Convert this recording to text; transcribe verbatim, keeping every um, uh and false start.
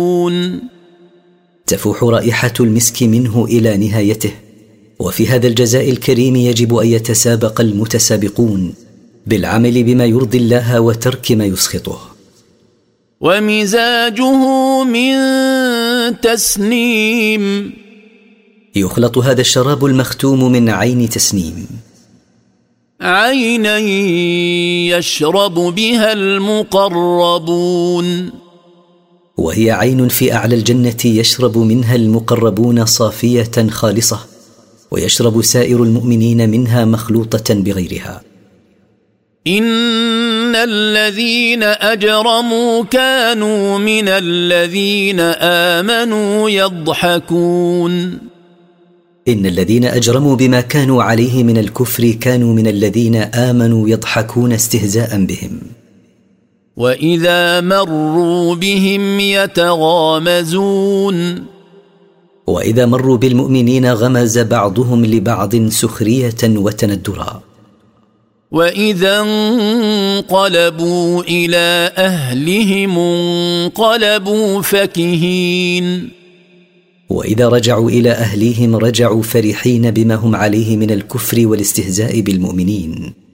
تفوح رائحة المسك منه إلى نهايته. وفي هذا الجزاء الكريم يجب أن يتسابق المتسابقون بالعمل بما يرضي الله وترك ما يسخطه. ومزاجه من تسنيم. يخلط هذا الشراب المختوم من عين تسنيم. عينا يشرب بها المقربون. وهي عين في أعلى الجنة يشرب منها المقربون صافية خالصة، ويشرب سائر المؤمنين منها مخلوطة بغيرها. إن الذين أجرموا كانوا من الذين آمنوا يضحكون. إن الذين أجرموا بما كانوا عليه من الكفر كانوا من الذين آمنوا يضحكون استهزاء بهم. وإذا مروا بهم يتغامزون. وإذا مروا بالمؤمنين غمز بعضهم لبعض سخرية وتندرا. وإذا انقلبوا إلى أهلهم انقلبوا فكهين. وإذا رجعوا إلى أهليهم رجعوا فرحين بما هم عليه من الكفر والاستهزاء بالمؤمنين.